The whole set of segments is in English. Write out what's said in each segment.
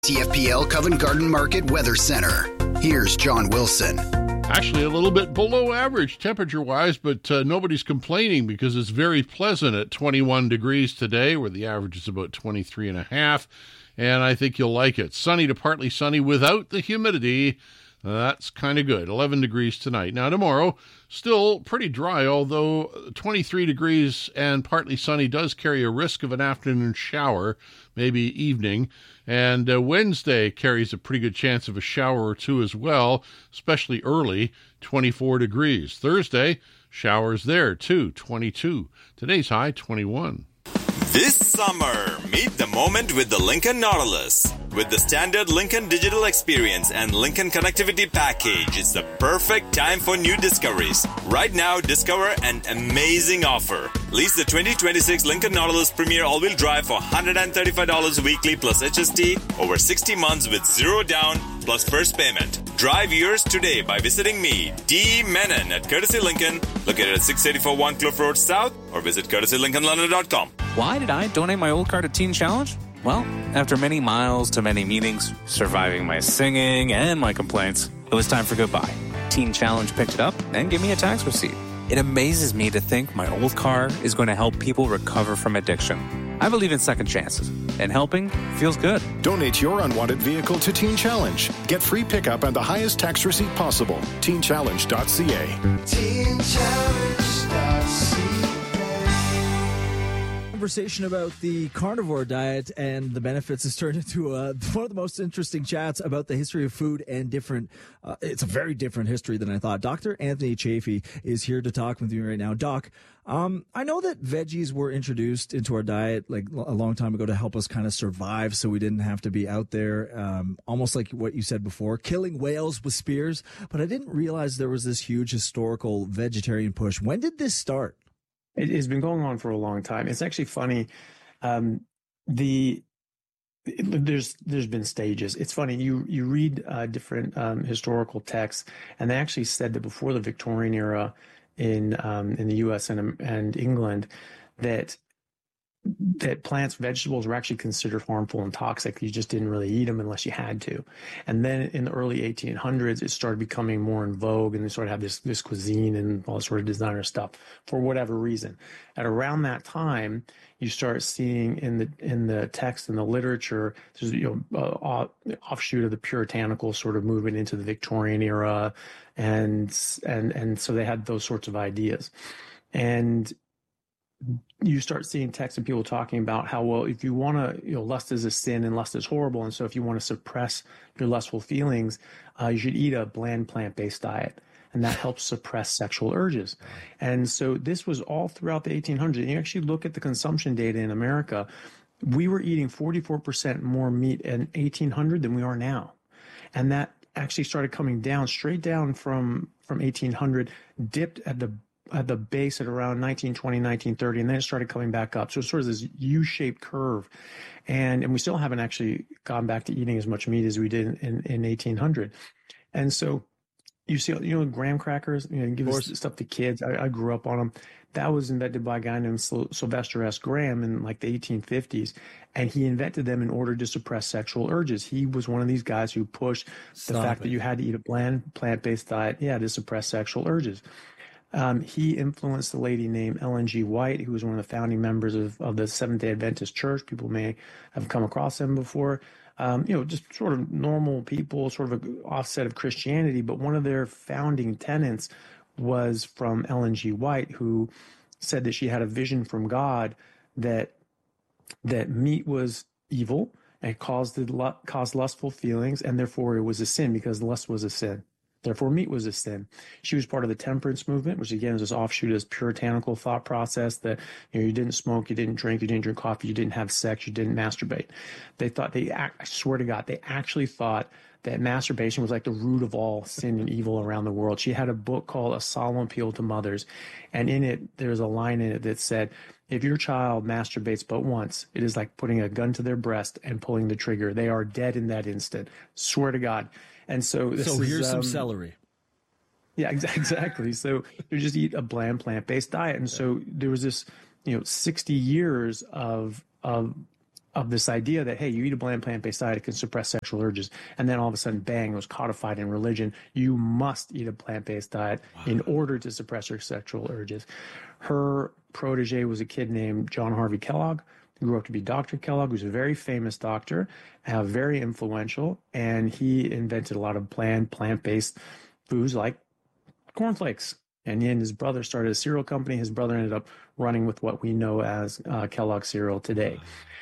TFPL Covent Garden Market Weather Center. Here's John Wilson. Actually, a little bit below average temperature-wise, but nobody's complaining because it's very pleasant at 21 degrees today, where the average is about 23 and a half, and I think you'll like it. Sunny to partly sunny without the humidity. That's kind of good. 11 degrees tonight. Now, tomorrow, still pretty dry, although 23 degrees and partly sunny does carry a risk of an afternoon shower, maybe evening. And Wednesday carries a pretty good chance of a shower or two as well, especially early, 24 degrees. Thursday, showers there too, 22. Today's high, 21. This summer, meet the moment with the Lincoln Nautilus. With the standard Lincoln Digital Experience and Lincoln Connectivity Package, it's the perfect time for new discoveries. Right now, discover an amazing offer. Lease the 2026 Lincoln Nautilus Premier All-Wheel Drive for $135 weekly plus HST over 60 months with zero down plus first payment. Drive yours today by visiting me, D. Menon at Courtesy Lincoln, located at 684 One Cliff Road South, or visit courtesylincolnlondon.com. Why did I donate my old car to Teen Challenge? Well, after many miles to many meetings, surviving my singing and my complaints, it was time for goodbye. Teen Challenge picked it up and gave me a tax receipt. It amazes me to think my old car is going to help people recover from addiction. I believe in second chances, and helping feels good. Donate your unwanted vehicle to Teen Challenge. Get free pickup and the highest tax receipt possible. TeenChallenge.ca. TeenChallenge.ca. Conversation about the carnivore diet and the benefits has turned into one of the most interesting chats about the history of food and different. It's a very different history than I thought. Dr. Anthony Chafee is here to talk with you right now. Doc, I know that veggies were introduced into our diet like a long time ago to help us kind of survive, so we didn't have to be out there, almost like what you said before, killing whales with spears. But I didn't realize there was this huge historical vegetarian push. When did this start? It's been going on for a long time. It's actually funny. There's been stages. It's funny. You read different historical texts, and they actually said that before the Victorian era in the U.S. and England, that plants, vegetables were actually considered harmful and toxic. You just didn't really eat them unless you had to. And then in the early 1800s, it started becoming more in vogue, and they sort of have this cuisine and all this sort of designer stuff for whatever reason. At around that time, you start seeing in the text and the literature, there's offshoot of the puritanical sort of movement into the Victorian era, and so they had those sorts of ideas. And you start seeing texts and people talking about how, well, if you want to, lust is a sin and lust is horrible. And so if you want to suppress your lustful feelings, you should eat a bland plant-based diet. And that helps suppress sexual urges. And so this was all throughout the 1800s. And you actually look at the consumption data in America, we were eating 44% more meat in 1800 than we are now. And that actually started coming down, straight down from 1800, dipped at the base at around 1920, 1930, and then it started coming back up. So it's sort of this U-shaped curve. And we still haven't actually gone back to eating as much meat as we did in 1800. And so you see, graham crackers, give this stuff to kids. I grew up on them. That was invented by a guy named Sylvester S. Graham in like the 1850s. And he invented them in order to suppress sexual urges. He was one of these guys who pushed the fact that you had to eat a bland plant-based diet, to suppress sexual urges. He influenced a lady named Ellen G. White, who was one of the founding members of the Seventh-day Adventist Church. People may have come across them before. Just sort of normal people, sort of an offset of Christianity. But one of their founding tenets was from Ellen G. White, who said that she had a vision from God that meat was evil and caused lustful feelings, and therefore it was a sin because lust was a sin. Therefore, meat was a sin. She was part of the temperance movement, which again is this offshoot of this puritanical thought process that you didn't smoke, you didn't drink coffee, you didn't have sex, you didn't masturbate. I swear to God, they actually thought that masturbation was like the root of all sin and evil around the world. She had a book called A Solemn Appeal to Mothers, and in it there's a line in it that said, if your child masturbates but once, it is like putting a gun to their breast and pulling the trigger. They are dead in that instant. Swear to God. And so here's some celery. Yeah, exactly. So you just eat a bland plant-based diet. And so there was this, 60 years of this idea that, hey, you eat a bland plant-based diet, it can suppress sexual urges. And then all of a sudden, bang, it was codified in religion. You must eat a plant-based diet in order to suppress your sexual urges. Her protege was a kid named John Harvey Kellogg, who grew up to be Dr. Kellogg, who's a very famous doctor, very influential, and he invented a lot of plant-based foods like cornflakes. And then his brother started a cereal company. His brother ended up running with what we know as Kellogg cereal today.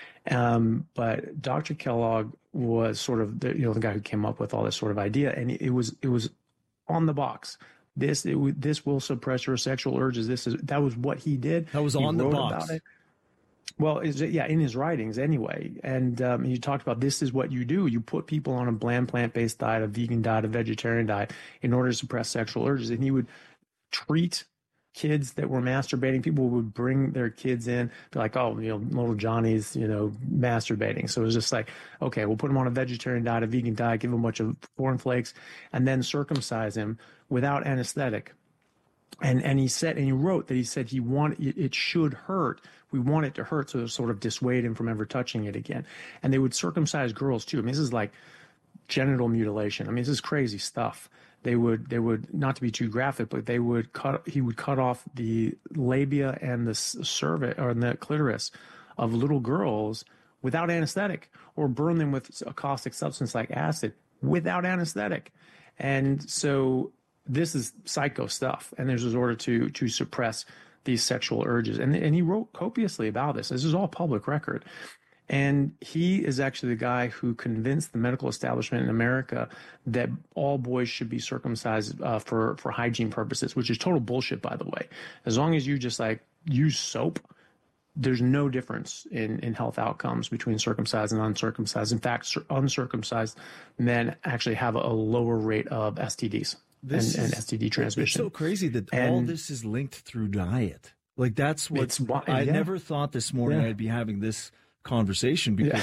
But Dr. Kellogg was sort of the guy who came up with all this sort of idea, and it was on the box. This will suppress your sexual urges. That was what he did. That was on the box. About it. Well, in his writings anyway. And he talked about this is what you do. You put people on a bland plant-based diet, a vegan diet, a vegetarian diet in order to suppress sexual urges. And he would treat kids that were masturbating. People would bring their kids in, be like, oh, little Johnny's, masturbating. So it was just like, okay, we'll put him on a vegetarian diet, a vegan diet, give him a bunch of cornflakes, and then circumcise him without anesthetic. And he wrote that he said it should hurt. We want it to hurt, so to sort of dissuade him from ever touching it again. And they would circumcise girls too. I mean, this is like genital mutilation. I mean, this is crazy stuff. They would not to be too graphic, but he would cut off the labia and the cervix or the clitoris of little girls without anesthetic, or burn them with a caustic substance like acid without anesthetic. And so this is psycho stuff, and there's this order to suppress these sexual urges. And he wrote copiously about this. This is all public record. And he is actually the guy who convinced the medical establishment in America that all boys should be circumcised for hygiene purposes, which is total bullshit, by the way. As long as you just use soap, there's no difference in health outcomes between circumcised and uncircumcised. In fact, uncircumcised men actually have a lower rate of STDs and STD transmission. It's so crazy that all this is linked through diet. Like that's what I never thought this morning I'd be having this conversation, because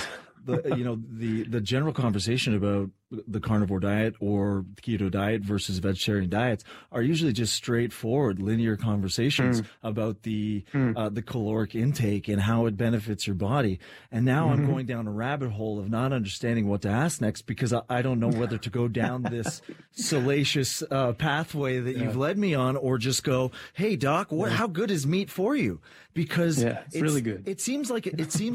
the general conversation about the carnivore diet or the keto diet versus vegetarian diets are usually just straightforward linear conversations about the caloric intake and how it benefits your body. And now I'm going down a rabbit hole of not understanding what to ask next, because I don't know whether to go down this salacious pathway that you've led me on, or just go, hey doc, how good is meat for you? Because it's really good. It seems like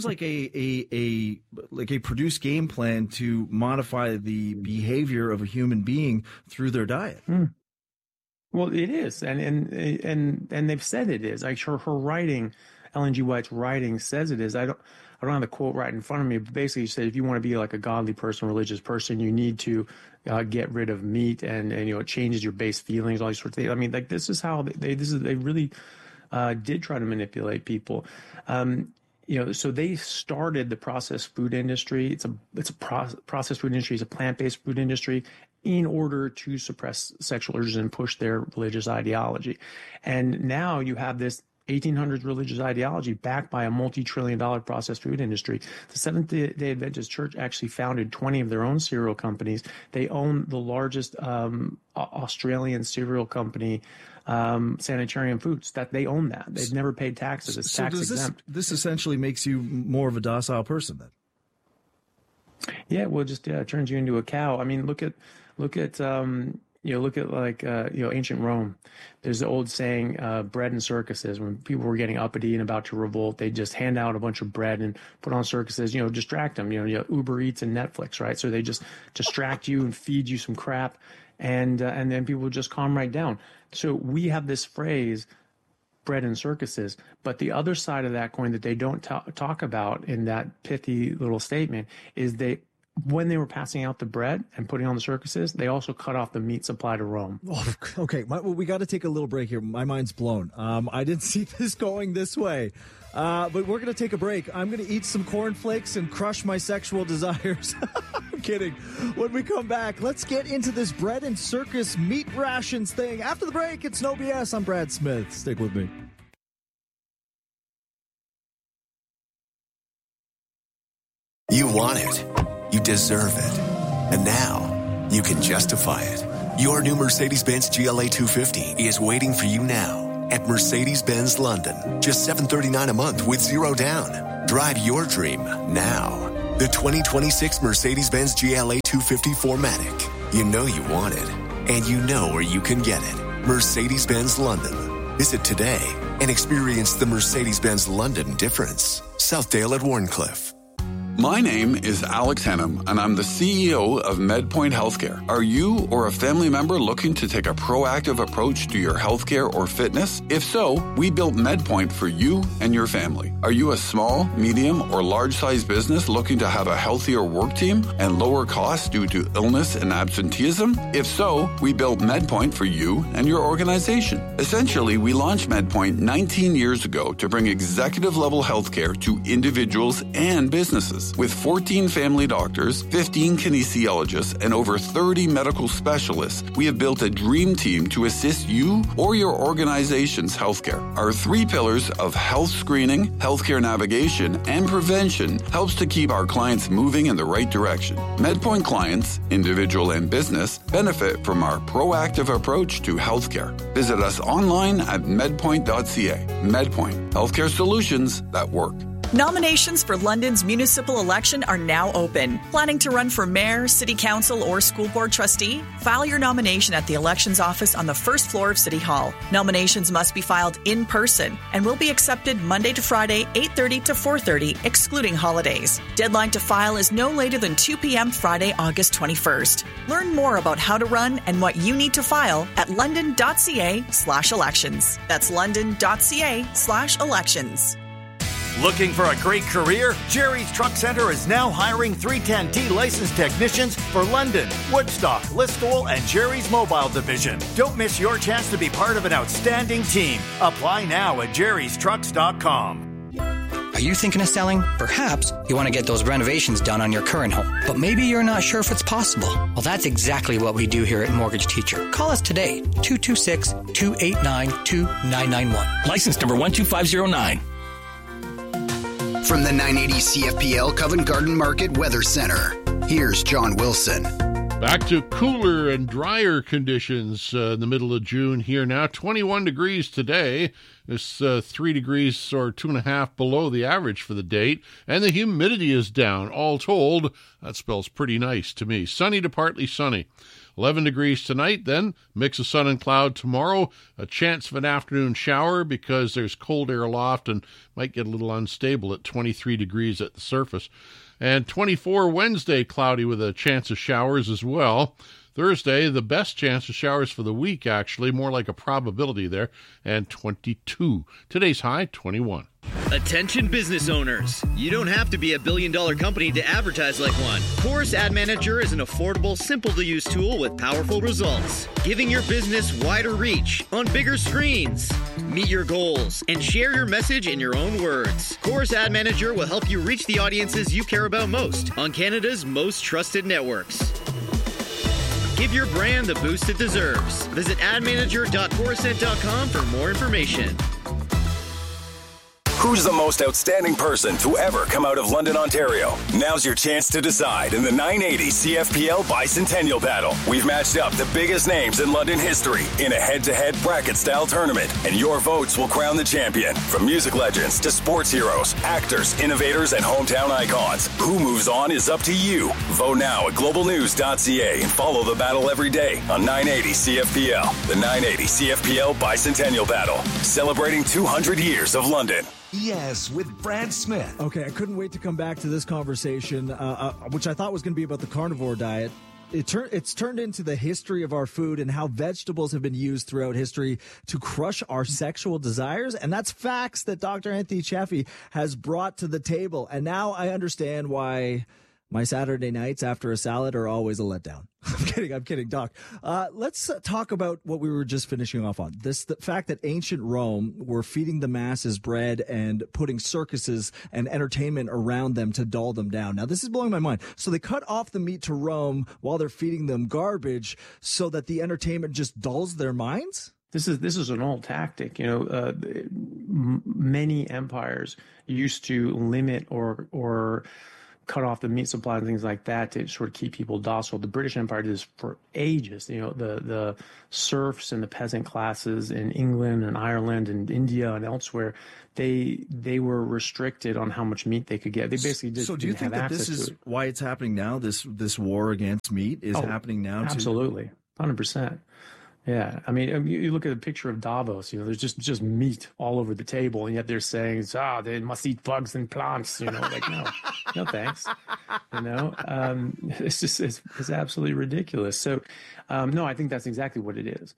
a produced game plan to modify the behavior of a human being through their diet. Well, it is, and they've said it is. Like her writing, Ellen G. White's writing says it is. I don't have the quote right in front of me, but basically she said if you want to be like a godly person, religious person, you need to get rid of meat, and it changes your base feelings, all these sorts of things. I mean, like this is how they really did try to manipulate people. So they started the processed food industry. It's a processed food industry. It's a plant-based food industry in order to suppress sexual urges and push their religious ideology. And now you have this 1800s religious ideology backed by a multi-trillion-dollar processed food industry. The Seventh-day Adventist Church actually founded 20 of their own cereal companies. They own the largest Australian cereal company, Sanitarium Foods, that they own that. They've never paid taxes. It's tax exempt. This essentially makes you more of a docile person then. Yeah, well, just turns you into a cow. I mean, look at ancient Rome. There's the old saying, bread and circuses. When people were getting uppity and about to revolt, they just hand out a bunch of bread and put on circuses, distract them, Uber Eats and Netflix, right? So they just distract you and feed you some crap, and then people just calm right down. So we have this phrase, bread and circuses, but the other side of that coin that they don't talk about in that pithy little statement is when they were passing out the bread and putting on the circuses, they also cut off the meat supply to Rome. Oh, okay, we got to take a little break here. My mind's blown. I didn't see this going this way, but we're going to take a break. I'm going to eat some cornflakes and crush my sexual desires. I'm kidding. When we come back, let's get into this bread and circus meat rations thing. After the break, it's No BS. I'm Brad Smith. Stick with me. You want it. You deserve it. And now, you can justify it. Your new Mercedes-Benz GLA 250 is waiting for you now. at Mercedes-Benz London. Just $739 a month with zero down. Drive your dream now. The 2026 Mercedes-Benz GLA 250 4MATIC. You know you want it, and you know where you can get it. Mercedes-Benz London. Visit today and experience the Mercedes-Benz London difference. Southdale at Warncliffe. My name is Alex Hennam, and I'm the CEO of MedPoint Healthcare. Are you or a family member looking to take a proactive approach to your healthcare or fitness? If so, we built MedPoint for you and your family. Are you a small, medium, or large-sized business looking to have a healthier work team and lower costs due to illness and absenteeism? If so, we built MedPoint for you and your organization. Essentially, we launched MedPoint 19 years ago to bring executive-level healthcare to individuals and businesses. With 14 family doctors, 15 kinesiologists, and over 30 medical specialists, we have built a dream team to assist you or your organization's healthcare. Our 3 pillars of health screening, healthcare navigation, and prevention helps to keep our clients moving in the right direction. MedPoint clients, individual and business, benefit from our proactive approach to healthcare. Visit us online at medpoint.ca. MedPoint, healthcare solutions that work. Nominations for London's municipal election are now open. Planning to run for mayor, city council, or school board trustee? File your nomination at the elections office on the first floor of City Hall. Nominations must be filed in person and will be accepted Monday to Friday, 8:30 to 4:30, excluding holidays. Deadline to file is no later than 2 p.m. Friday, August 21st. Learn more about how to run and what you need to file at london.ca/elections. That's london.ca/elections. Looking for a great career? Jerry's Truck Center is now hiring 310T licensed technicians for London, Woodstock, Listowel, and Jerry's Mobile Division. Don't miss your chance to be part of an outstanding team. Apply now at jerrystrucks.com. Are you thinking of selling? Perhaps you want to get those renovations done on your current home, but maybe you're not sure if it's possible. Well, that's exactly what we do here at Mortgage Teacher. Call us today, 226-289-2991. License number 12509. From the 980 CFPL Covent Garden Market Weather Center, here's John Wilson. Back to cooler and drier conditions in the middle of June here now. 21 degrees today. It's 3 degrees or 2.5 below the average for the date. And the humidity is down. All told, that spells pretty nice to me. Sunny to partly sunny. 11 degrees tonight, then mix of sun and cloud tomorrow. A chance of an afternoon shower because there's cold air aloft and might get a little unstable at 23 degrees at the surface. And 24 Wednesday, cloudy with a chance of showers as well. Thursday, the best chance of showers for the week, actually, more like a probability there, and 22. Today's high, 21. Attention business owners. You don't have to be a billion-dollar company to advertise like one. Chorus Ad Manager is an affordable, simple-to-use tool with powerful results, giving your business wider reach on bigger screens. Meet your goals and share your message in your own words. Chorus Ad Manager will help you reach the audiences you care about most on Canada's most trusted networks. Give your brand the boost it deserves. Visit admanager.corusent.com for more information. Who's the most outstanding person to ever come out of London, Ontario? Now's your chance to decide in the 980 CFPL Bicentennial Battle. We've matched up the biggest names in London history in a head-to-head bracket-style tournament, and your votes will crown the champion. From music legends to sports heroes, actors, innovators, and hometown icons, who moves on is up to you. Vote now at globalnews.ca and follow the battle every day on 980 CFPL. The 980 CFPL Bicentennial Battle, celebrating 200 years of London. Yes, with Brad Smith. Okay, I couldn't wait to come back to this conversation, which I thought was going to be about the carnivore diet. It's turned into the history of our food and how vegetables have been used throughout history to crush our sexual desires. And that's facts that Dr. Anthony Chaffee has brought to the table. And now I understand why my Saturday nights after a salad are always a letdown. I'm kidding, Doc. Let's talk about what we were just finishing off on. The fact that ancient Rome were feeding the masses bread and putting circuses and entertainment around them to dull them down. Now, this is blowing my mind. So they cut off the meat to Rome while they're feeding them garbage so that the entertainment just dulls their minds? This is an old tactic. Many empires used to limit or cut off the meat supply and things like that to sort of keep people docile. The British Empire did this for ages. The serfs and the peasant classes in England and Ireland and India and elsewhere, they were restricted on how much meat they could get. They basically just So do you think that this is why it's happening now? This war against meat is happening now? Absolutely, 100%. Yeah, I mean, you look at a picture of Davos. There's just meat all over the table, and yet they're saying, they must eat bugs and plants. Like no thanks. It's absolutely ridiculous. So, no, I think that's exactly what it is.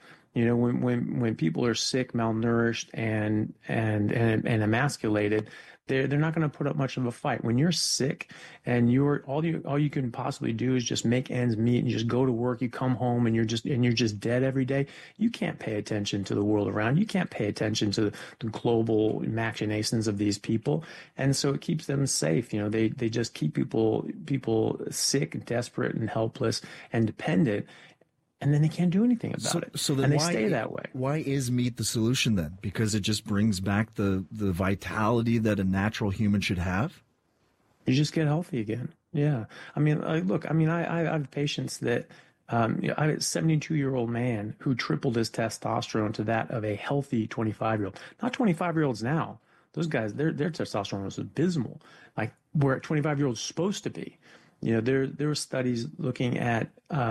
When people are sick, malnourished, and emasculated, they're not going to put up much of a fight. When you're sick and all you can possibly do is just make ends meet and just go to work, you come home and you're just dead every day, you can't pay attention to the world around. You can't pay attention to the global machinations of these people. And so it keeps them safe. They just keep people sick, desperate, and helpless and dependent. And then they can't do anything about it. So then and they stay that way. Why is meat the solution then? Because it just brings back the vitality that a natural human should have? You just get healthy again. Yeah. I mean, I have patients that, I have a 72-year-old man who tripled his testosterone to that of a healthy 25-year-old. Not 25-year-olds now. Those guys, their testosterone was abysmal, like where a 25-year-old is supposed to be. There were studies looking at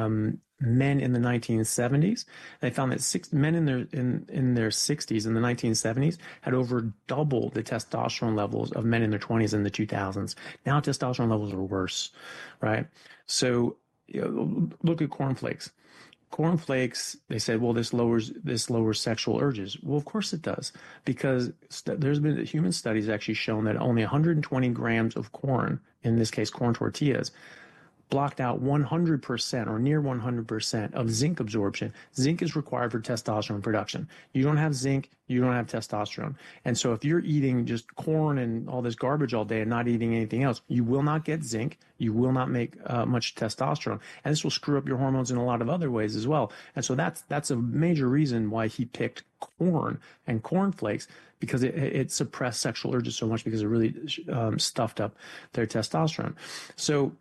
men in the 1970s. They found that men in their 60s in the 1970s had over double the testosterone levels of men in their 20s in the 2000s. Now testosterone levels are worse, right? So look at cornflakes. Cornflakes, they said, well, this lowers sexual urges. Well, of course it does, because there's been human studies actually shown that only 120 grams of corn, in this case corn tortillas, blocked out 100% or near 100% of zinc absorption. Zinc is required for testosterone production. You don't have zinc, you don't have testosterone. And so if you're eating just corn and all this garbage all day and not eating anything else, you will not get zinc, you will not make much testosterone. And this will screw up your hormones in a lot of other ways as well. And so that's a major reason why he picked corn and cornflakes, because it suppressed sexual urges so much, because it really stuffed up their testosterone. So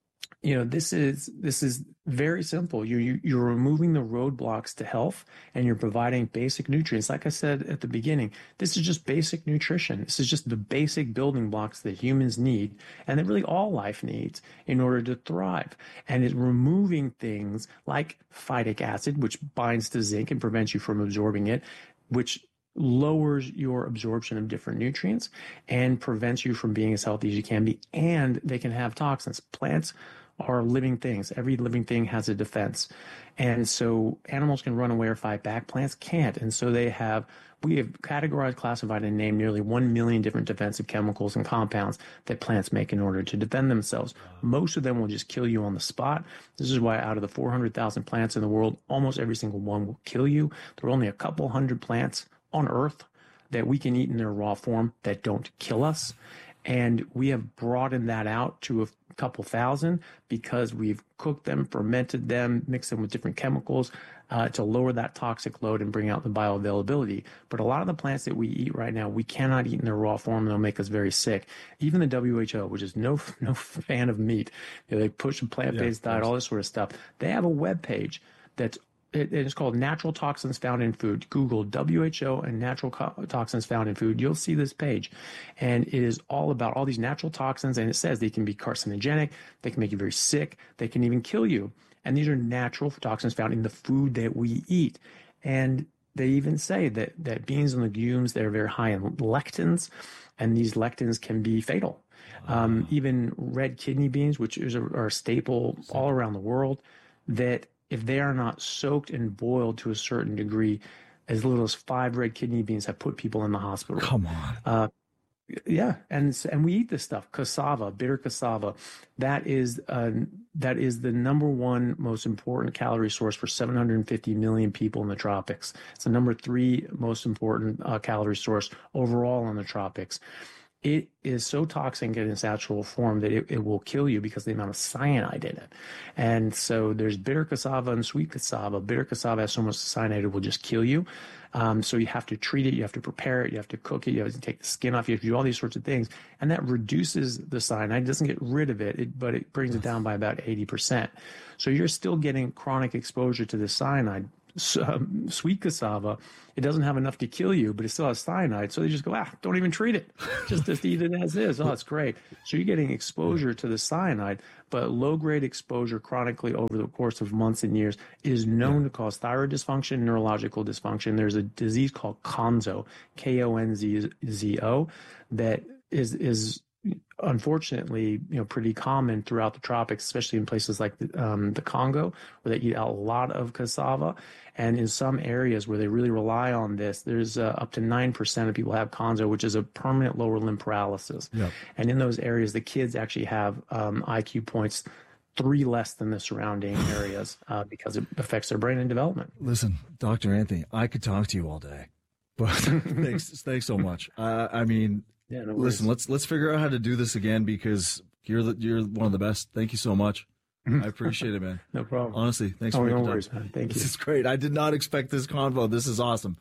this is very simple. You're removing the roadblocks to health, and you're providing basic nutrients. Like I said at the beginning, this is just basic nutrition. This is just the basic building blocks that humans need, and that really all life needs in order to thrive. And it's removing things like phytic acid, which binds to zinc and prevents you from absorbing it, which lowers your absorption of different nutrients and prevents you from being as healthy as you can be. And they can have toxins. Plants are living things. Every living thing has a defense. And so animals can run away or fight back. Plants can't. And so we have categorized, classified, and named nearly 1 million different defensive chemicals and compounds that plants make in order to defend themselves. Most of them will just kill you on the spot. This is why out of the 400,000 plants in the world, almost every single one will kill you. There are only a couple hundred plants on Earth that we can eat in their raw form that don't kill us. And we have broadened that out to a couple thousand because we've cooked them, fermented them, mixed them with different chemicals to lower that toxic load and bring out the bioavailability. But a lot of the plants that we eat right now, we cannot eat in their raw form. They'll make us very sick. Even the WHO, which is no fan of meat, they push a plant-based diet, all this sort of stuff. They have a web page that's it's called Natural Toxins Found in Food. Google WHO and natural toxins found in food. You'll see this page. And it is all about all these natural toxins. And it says they can be carcinogenic. They can make you very sick. They can even kill you. And these are natural toxins found in the food that we eat. And they even say that beans and legumes, they're very high in lectins. And these lectins can be fatal. Even red kidney beans, which are a staple all around the world, that if they are not soaked and boiled to a certain degree, as little as 5 red kidney beans have put people in the hospital. Come on. Yeah, and we eat this stuff. Cassava, bitter cassava, that is the number one most important calorie source for 750 million people in the tropics. It's the number 3 most important calorie source overall in the tropics. it is so toxic in its natural form that it will kill you because of the amount of cyanide in it. And so there's bitter cassava and sweet cassava. Bitter cassava has so much cyanide it will just kill you. So you have to treat it, you have to prepare it, you have to cook it, you have to take the skin off, you have to do all these sorts of things. And that reduces the cyanide. It doesn't get rid of it, but it brings it down by about 80%. So you're still getting chronic exposure to the cyanide. Sweet cassava, it doesn't have enough to kill you, but it still has cyanide. So they just go, don't even treat it. Just eat it as is. Oh, it's great. So you're getting exposure to the cyanide, but low-grade exposure chronically over the course of months and years is known to cause thyroid dysfunction, neurological dysfunction. There's a disease called KONZO, K-O-N-Z-O, that is unfortunately, pretty common throughout the tropics, especially in places like the Congo, where they eat a lot of cassava. And in some areas where they really rely on this, there's up to 9% of people have KONZO, which is a permanent lower limb paralysis. Yep. And in those areas, the kids actually have IQ points 3 less than the surrounding areas because it affects their brain and development. Listen, Dr. Anthony, I could talk to you all day, but thanks so much. Yeah, no worries. Listen, let's figure out how to do this again because you're one of the best. Thank you so much. I appreciate it, man. No problem. Honestly, thanks for making worries, man. Thank you. This is great. I did not expect this convo. This is awesome.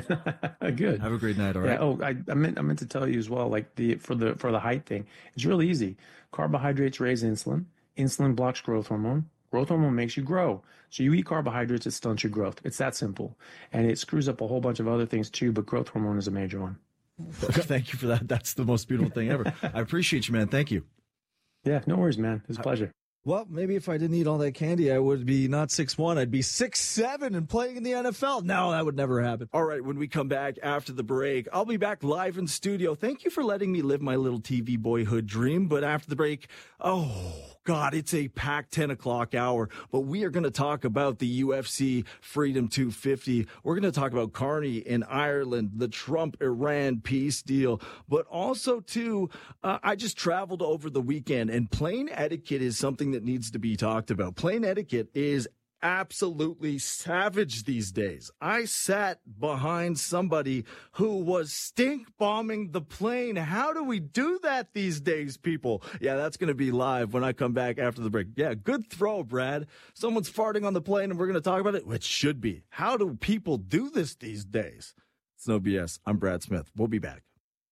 Good. Have a great night. All right. Yeah. Oh, I meant to tell you as well. Like for the height thing, it's really easy. Carbohydrates raise insulin. Insulin blocks growth hormone. Growth hormone makes you grow. So you eat carbohydrates, it stunts your growth. It's that simple, and it screws up a whole bunch of other things too. But growth hormone is a major one. Thank you for that. That's the most beautiful thing ever. I appreciate you, man. Thank you. Yeah, no worries, man. It was a pleasure. Well, maybe if I didn't eat all that candy, I would be not 6'1", I'd be 6'7" and playing in the NFL. No, that would never happen. All right, when we come back after the break, I'll be back live in studio. Thank you for letting me live my little TV boyhood dream. But after the break, oh, God, it's a packed 10 o'clock hour. But we are going to talk about the UFC Freedom 250. We're going to talk about Carney in Ireland, the Trump-Iran peace deal. But also, too, I just traveled over the weekend, and plane etiquette is something that needs to be talked about. Plane etiquette is absolutely savage these days. I sat behind somebody who was stink bombing the plane. How do we do that these days, people? Yeah, that's going to be live when I come back after the break. Yeah, good throw, Brad. Someone's farting on the plane and we're going to talk about it. It should be. How do people do this these days? It's no BS. I'm Brad Smith. We'll be back.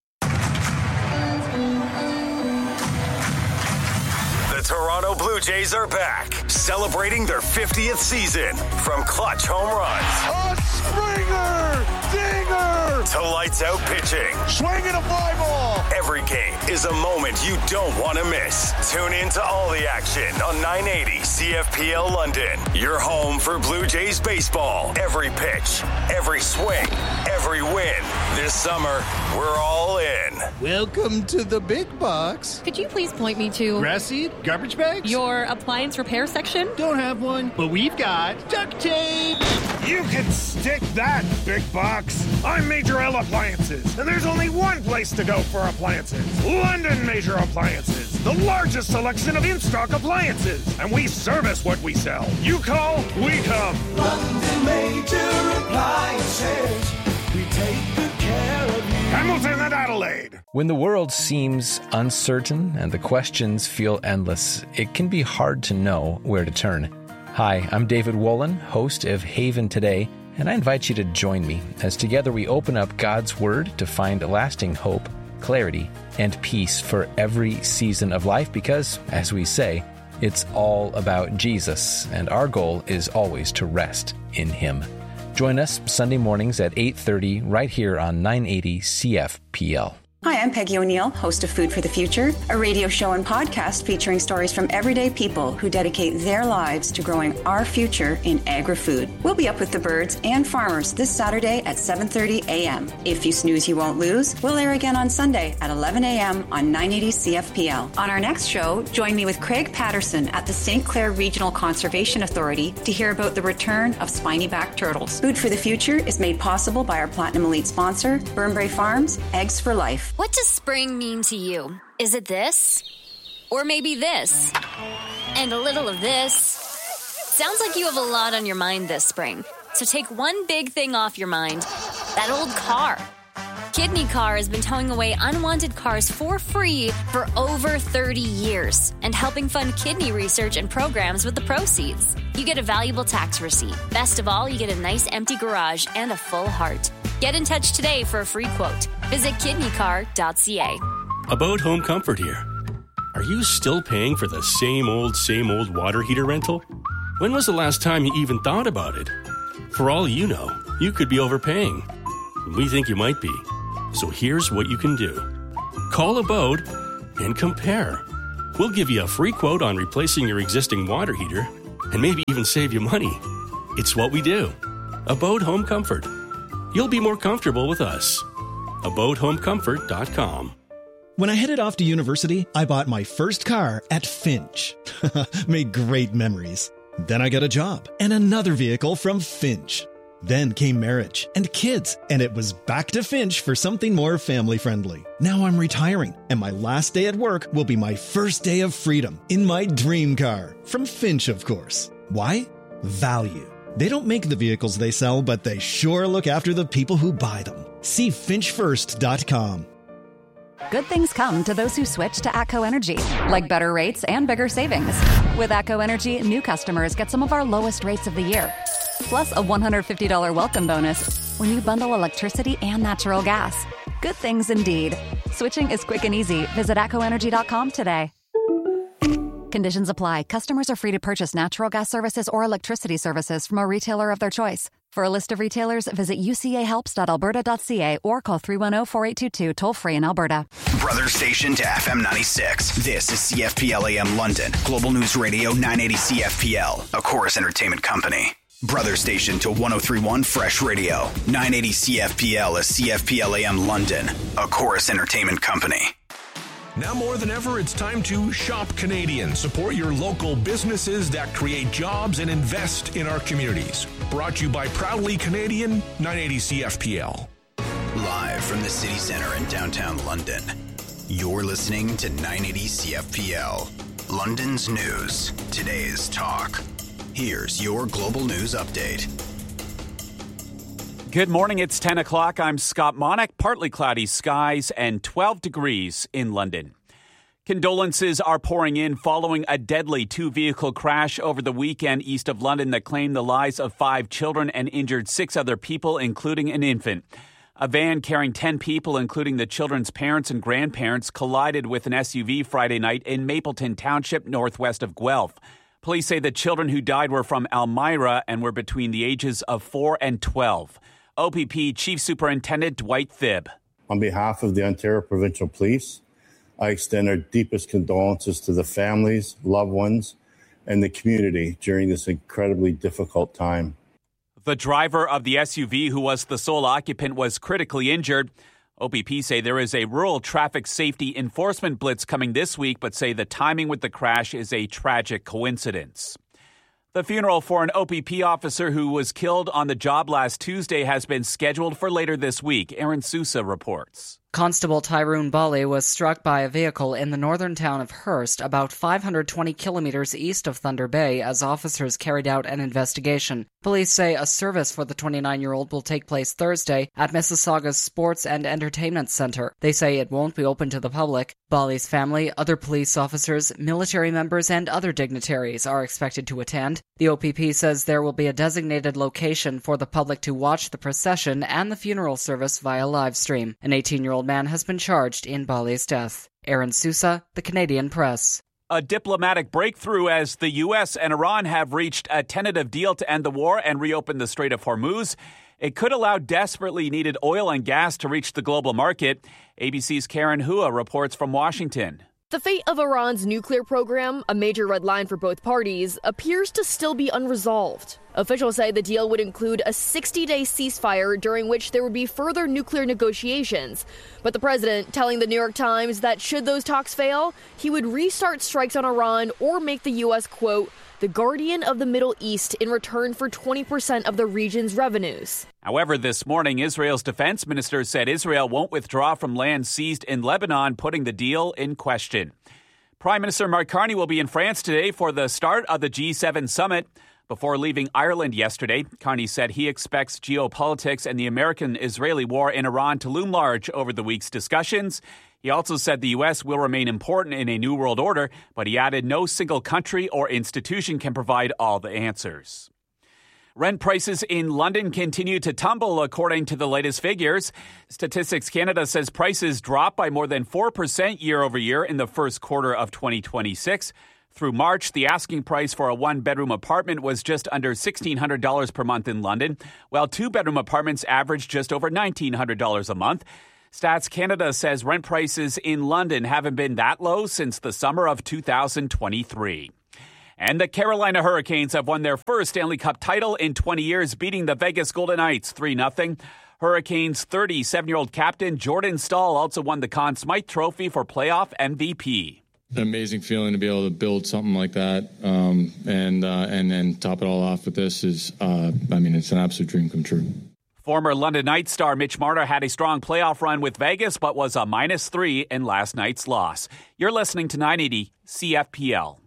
The Toronto Blue Jays are back, celebrating their 50th season. From clutch home runs, a Springer, dinger, to lights out pitching, swinging a fly ball. Every game is a moment you don't want to miss. Tune in to all the action on 980 CFPL London. Your home for Blue Jays baseball. Every pitch, every swing, every win. This summer, we're all in. Welcome to the big box. Could you please point me to grass seed, garbage bags, your appliance repair section? Don't have one, but we've got duct tape. You can stick that, big box. I'm Major L Appliances, and there's only one place to go for appliances. London Major Appliances, the largest selection of in-stock appliances, and we service what we sell. You call, we come. London Major Appliances, we take good care of you. Hamilton and Adelaide. When the world seems uncertain and the questions feel endless, it can be hard to know where to turn. Hi, I'm David Wolin, host of Haven Today, and I invite you to join me as together we open up God's Word to find lasting hope, clarity, and peace for every season of life because, as we say, it's all about Jesus, and our goal is always to rest in Him. Join us Sunday mornings at 8:30 right here on 980 CFPL. Hi, I'm Peggy O'Neill, host of Food for the Future, a radio show and podcast featuring stories from everyday people who dedicate their lives to growing our future in agri-food. We'll be up with the birds and farmers this Saturday at 7:30 a.m. If you snooze, you won't lose. We'll air again on Sunday at 11 a.m. on 980 CFPL. On our next show, join me with Craig Patterson at the St. Clair Regional Conservation Authority to hear about the return of spiny-backed turtles. Food for the Future is made possible by our Platinum Elite sponsor, Burnbrae Farms, Eggs for Life. What does spring mean to you? Is it this? Or maybe this? And a little of this? Sounds like you have a lot on your mind this spring. So take one big thing off your mind. That old car. Kidney Car has been towing away unwanted cars for free for over 30 years and helping fund kidney research and programs with the proceeds. You get a valuable tax receipt. Best of all, you get a nice empty garage and a full heart. Get in touch today for a free quote. Visit kidneycar.ca. About Home Comfort here. Are you still paying for the same old water heater rental? When was the last time you even thought about it? For all you know, you could be overpaying. We think you might be. So here's what you can do. Call Abode and compare. We'll give you a free quote on replacing your existing water heater and maybe even save you money. It's what we do. Abode Home Comfort. You'll be more comfortable with us. AbodeHomeComfort.com. When I headed off to university, I bought my first car at Finch. Made great memories. Then I got a job and another vehicle from Finch. Then came marriage and kids, and it was back to Finch for something more family-friendly. Now I'm retiring, and my last day at work will be my first day of freedom in my dream car. From Finch, of course. Why? Value. They don't make the vehicles they sell, but they sure look after the people who buy them. See finchfirst.com. Good things come to those who switch to ATCO Energy, like better rates and bigger savings. With ATCO Energy, new customers get some of our lowest rates of the year, plus a $150 welcome bonus when you bundle electricity and natural gas. Good things indeed. Switching is quick and easy. Visit ATCOenergy.com today. Conditions apply. Customers are free to purchase natural gas services or electricity services from a retailer of their choice. For a list of retailers, visit ucahelps.alberta.ca or call 310-4822 toll-free in Alberta. Brother station to FM 96. This is CFPL AM London. Global News Radio 980 CFPL, a Chorus Entertainment company. Brother station to 1031 Fresh Radio. 980 CFPL is CFPL AM London, a Chorus Entertainment company. Now more than ever, it's time to shop Canadian. Support your local businesses that create jobs and invest in our communities. Brought to you by Proudly Canadian, 980 CFPL. Live from the city center in downtown London, you're listening to 980 CFPL. London's news, today's talk. Here's your global news update. Good morning, it's 10 o'clock. I'm Scott Monick. Partly cloudy skies and 12 degrees in London. Condolences are pouring in following a deadly two-vehicle crash over the weekend east of London that claimed the lives of 5 children and injured 6 other people, including an infant. A van carrying 10 people, including the children's parents and grandparents, collided with an SUV Friday night in Mapleton Township, northwest of Guelph. Police say the children who died were from Elmira and were between the ages of 4 and 12. OPP Chief Superintendent Dwight Thibb. On behalf of the Ontario Provincial Police, I extend our deepest condolences to the families, loved ones, and the community during this incredibly difficult time. The driver of the SUV, who was the sole occupant, was critically injured. OPP say there is a rural traffic safety enforcement blitz coming this week, but say the timing with the crash is a tragic coincidence. The funeral for an OPP officer who was killed on the job last Tuesday has been scheduled for later this week. Aaron Sousa reports. Constable Tyrone Bali was struck by a vehicle in the northern town of Hearst, about 520 kilometers east of Thunder Bay, as officers carried out an investigation. Police say a service for the 29-year-old will take place Thursday at Mississauga's Sports and Entertainment Centre. They say it won't be open to the public. Bali's family, other police officers, military members, and other dignitaries are expected to attend. The OPP says there will be a designated location for the public to watch the procession and the funeral service via live stream. An 18-year-old man has been charged in Bali's death. Aaron Sousa, The Canadian Press. A diplomatic breakthrough as the U.S. and Iran have reached a tentative deal to end the war and reopen the Strait of Hormuz. It could allow desperately needed oil and gas to reach the global market. ABC's Karen Hua reports from Washington. The fate of Iran's nuclear program, a major red line for both parties, appears to still be unresolved. Officials say the deal would include a 60-day ceasefire during which there would be further nuclear negotiations. But the president telling the New York Times that should those talks fail, he would restart strikes on Iran or make the U.S., quote, the guardian of the Middle East in return for 20% of the region's revenues. However, this morning, Israel's defense minister said Israel won't withdraw from land seized in Lebanon, putting the deal in question. Prime Minister Mark Carney will be in France today for the start of the G7 summit. Before leaving Ireland yesterday, Carney said he expects geopolitics and the American-Israeli war in Iran to loom large over the week's discussions. He also said the U.S. will remain important in a new world order, but he added no single country or institution can provide all the answers. Rent prices in London continue to tumble, according to the latest figures. Statistics Canada says prices dropped by more than 4% year over year in the first quarter of 2026. Through March, the asking price for a one-bedroom apartment was just under $1,600 per month in London, while two-bedroom apartments averaged just over $1,900 a month. Stats Canada says rent prices in London haven't been that low since the summer of 2023. And the Carolina Hurricanes have won their first Stanley Cup title in 20 years, beating the Vegas Golden Knights 3-0. Hurricanes 37-year-old captain Jordan Staal also won the Conn Smythe Trophy for playoff MVP. An amazing feeling to be able to build something like that, and then top it all off with this is, it's an absolute dream come true. Former London Knights star Mitch Marner had a strong playoff run with Vegas, but was a -3 in last night's loss. You're listening to 980 CFPL.